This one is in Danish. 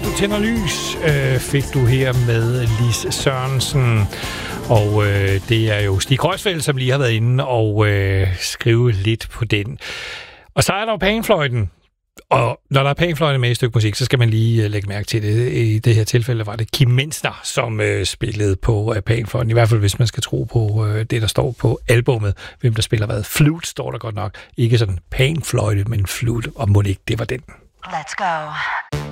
du tænder lys, fik du her med Lis Sørensen. Og det er jo Stig Kreuzfeldt, som lige har været inde og skrive lidt på den. Og så er der jo panfløjten. Og når der er panfløjte med i et stykke musik, så skal man lige lægge mærke til det. I det her tilfælde var det Kim Menzner, som spillede på panfløjten. I hvert fald, hvis man skal tro på det, der står på albummet. Hvem der spiller hvad. Flute står der godt nok. Ikke sådan panfløjte, men flute. Og må ikke, det var den. Let's go.